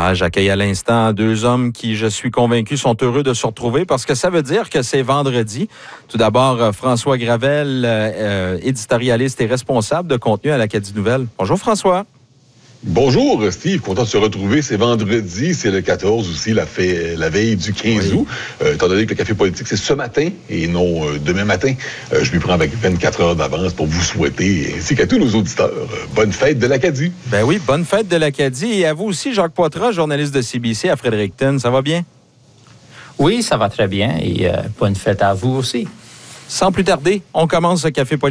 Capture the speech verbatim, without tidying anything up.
Ah, j'accueille à l'instant deux hommes qui, je suis convaincu, sont heureux de se retrouver parce que ça veut dire que c'est vendredi. Tout d'abord, François Gravel, euh, éditorialiste et responsable de contenu à l'Acadie Nouvelle. Bonjour François. Bonjour Steve, content de se retrouver. C'est vendredi, c'est le quatorze aussi, la, fait, la veille du quinze oui. août. Euh, étant donné que le café politique, c'est ce matin et non euh, demain matin, euh, je lui prends avec vingt-quatre heures d'avance pour vous souhaiter, ainsi qu'à tous nos auditeurs, euh, bonne fête de l'Acadie. Ben oui, bonne fête de l'Acadie. Et à vous aussi, Jacques Poitras, journaliste de C B C à Fredericton. Ça va bien? Oui, ça va très bien et euh, bonne fête à vous aussi. Sans plus tarder, on commence ce café politique.